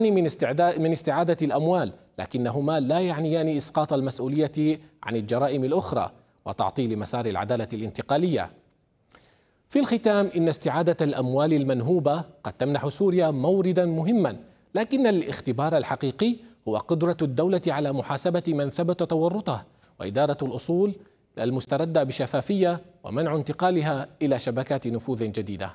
من استعادة الأموال، لكنهما لا يعنيان إسقاط المسؤولية عن الجرائم الأخرى وتعطيل مسار العدالة الانتقالية. في الختام، إن استعادة الأموال المنهوبة قد تمنح سوريا موردا مهما، لكن الاختبار الحقيقي هو قدرة الدولة على محاسبة من ثبت تورطه وإدارة الأصول المستردة بشفافية ومنع انتقالها إلى شبكات نفوذ جديدة.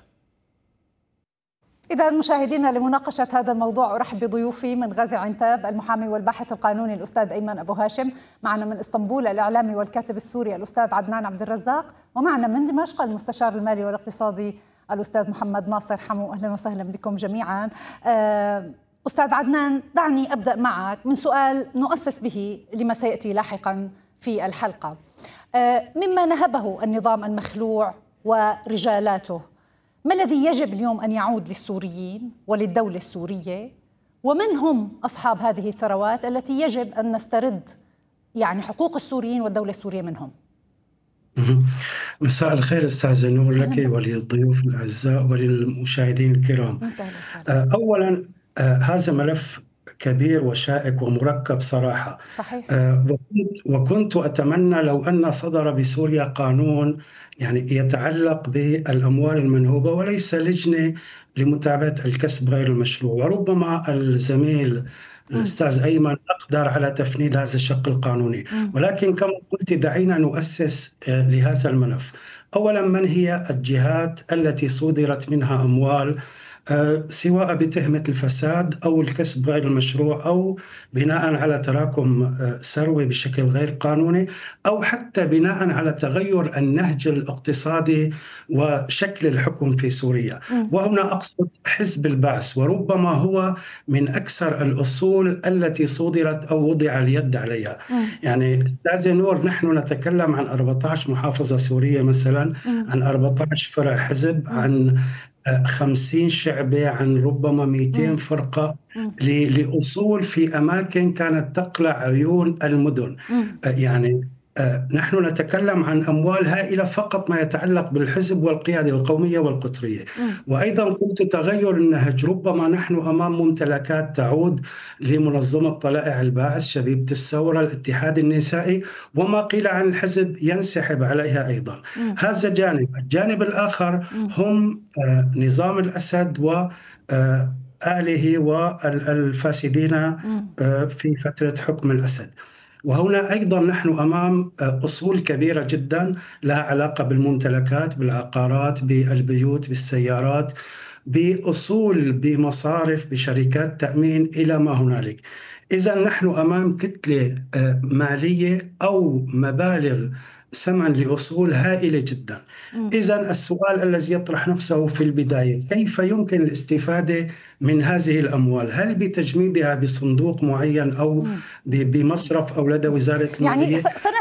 إذا مشاهدينا، لمناقشة هذا الموضوع أرحب بضيوفي من غازي عنتاب المحامي والباحث القانوني الأستاذ أيمن أبو هاشم، معنا من اسطنبول الإعلامي والكاتب السوري الأستاذ عدنان عبد الرزاق، ومعنا من دمشق المستشار المالي والاقتصادي الأستاذ محمد ناصر حمو. أهلا وسهلا بكم جميعا. أستاذ عدنان، دعني أبدأ معك من سؤال نؤسس به لما سيأتي لاحقا في الحلقة. مما نهبه النظام المخلوع ورجالاته، ما الذي يجب اليوم أن يعود للسوريين وللدولة السورية؟ ومن هم أصحاب هذه الثروات التي يجب أن نسترد يعني حقوق السوريين والدولة السورية منهم؟ مساء الخير أستاذ نور لك وللضيوف الأعزاء وللمشاهدين الكرام. أولا هذا ملف كبير وشائك ومركب صراحة. صحيح. وكنت أتمنى لو أن صدر بسوريا قانون يعني يتعلق بالأموال المنهوبة وليس لجنة لمتابعة الكسب غير المشروع، وربما الزميل الأستاذ أيمن أقدر على تفنيد هذا الشق القانوني. ولكن كما قلت دعينا نؤسس لهذا الملف. أولا، من هي الجهات التي صدرت منها أموال سواء بتهمة الفساد أو الكسب غير المشروع أو بناء على تراكم ثروة بشكل غير قانوني أو حتى بناء على تغير النهج الاقتصادي وشكل الحكم في سوريا؟ وهنا أقصد حزب البعث، وربما هو من أكثر الأصول التي صدرت أو وضع اليد عليها. يعني أستاذ نور، نحن نتكلم عن 14 محافظة سورية مثلا، عن 14 فرع حزب، عن 50 شعبة، عن ربما 200 فرقة لأصول في أماكن كانت تقلع عيون المدن. يعني نحن نتكلم عن أموال هائلة فقط ما يتعلق بالحزب والقيادة القومية والقطرية. وأيضا قلت تغير النهج، ربما نحن أمام ممتلكات تعود لمنظمة طلائع الباعث، شبيبة الثورة، الاتحاد النسائي، وما قيل عن الحزب ينسحب عليها أيضا. هذا جانب. الجانب الآخر هم نظام الأسد وآله والفاسدين في فترة حكم الأسد. وهنا أيضا نحن أمام أصول كبيرة جدا لها علاقة بالممتلكات، بالعقارات، بالبيوت، بالسيارات، بأصول، بمصارف، بشركات تأمين، إلى ما هنالك. إذا نحن أمام كتلة مالية أو مبالغ ثمن لأصول هائلة جدا. إذا السؤال الذي يطرح نفسه في البداية، كيف يمكن الاستفادة من هذه الأموال؟ هل بتجميدها بصندوق معين أو بمصرف أو لدى وزارة المالية؟ يعني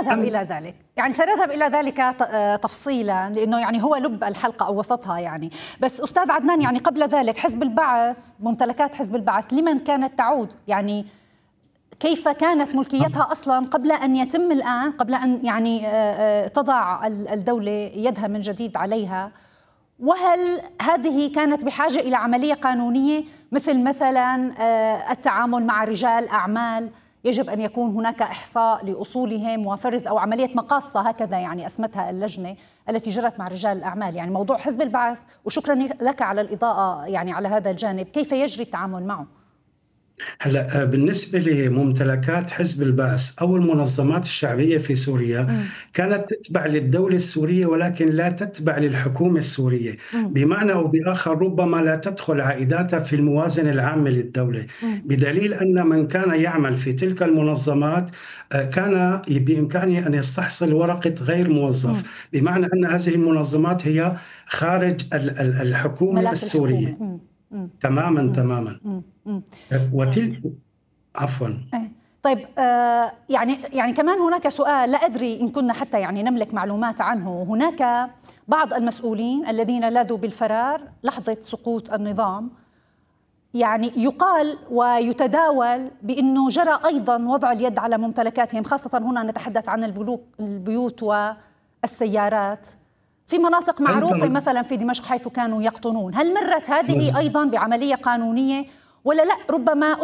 سنذهب إلى ذلك تفصيلا، لأنه يعني هو لب الحلقة أو وسطها يعني. بس أستاذ عدنان، يعني قبل ذلك حزب البعث، ممتلكات حزب البعث لمن كانت تعود؟ يعني كيف كانت ملكيتها أصلا قبل أن يتم الآن، قبل أن يعني تضع الدولة يدها من جديد عليها؟ وهل هذه كانت بحاجة إلى عملية قانونية مثلا التعامل مع رجال أعمال؟ يجب أن يكون هناك إحصاء لأصولهم وفرز، أو عملية مقاصة هكذا يعني أسمتها اللجنة التي جرت مع رجال الأعمال. يعني موضوع حزب البعث، وشكرا لك على الإضاءة يعني على هذا الجانب، كيف يجري التعامل معه؟ هلا بالنسبة لممتلكات حزب البعث أو المنظمات الشعبية في سوريا كانت تتبع للدولة السورية ولكن لا تتبع للحكومة السورية. بمعنى أو بآخر ربما لا تدخل عائداتها في الموازنة العامة للدولة، بدليل أن من كان يعمل في تلك المنظمات كان بإمكانه أن يستحصل ورقة غير موظف، بمعنى أن هذه المنظمات هي خارج الحكومة السورية. تماما. عفوا. طيب يعني كمان هناك سؤال لا أدري إن كنا حتى يعني نملك معلومات عنه. هناك بعض المسؤولين الذين لاذوا بالفرار لحظة سقوط النظام، يعني يقال ويتداول بأنه جرى أيضا وضع اليد على ممتلكاتهم، خاصة هنا نتحدث عن البيوت والسيارات في مناطق معروفة مثلا في دمشق حيث كانوا يقطنون. هل مرت هذه أيضا بعملية قانونية؟ ولا لا ربما